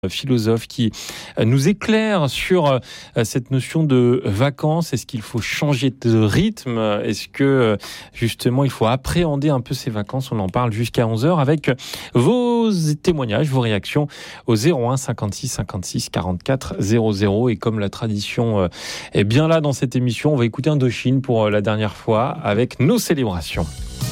philosophe qui nous éclaire sur cette notion de vacances. Est-ce qu'il faut changer de rythme? Est-ce que justement il faut appréhender un peu ces vacances? On en parle jusqu'à 11h avec vos témoignages, vos réactions au 01 56 56 44 00. Et comme la tradition est bien là dans cette émission, on va écouter Indochine pour la dernière fois avec nos célébrations.